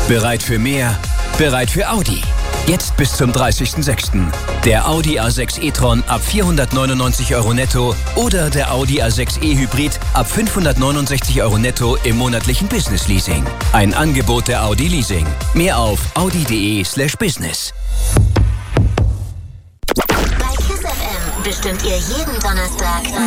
Bereit für mehr? Bereit für Audi. Jetzt bis zum 30.06. Der Audi A6 e-tron ab 499 € netto oder der Audi A6 e-Hybrid ab 569 € netto im monatlichen Business-Leasing. Ein Angebot der Audi Leasing. Mehr auf audi.de/business. Bei KISS FM bestimmt ihr jeden Donnerstag